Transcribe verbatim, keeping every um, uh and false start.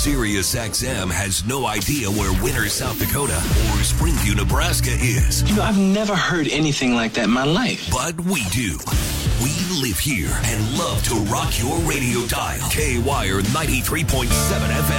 SiriusXM has no idea where Winter, South Dakota or Springview, Nebraska is. You know, I've never heard anything like that in my life. But we do. We live here and love to rock your radio dial. K-Wire ninety-three point seven F M.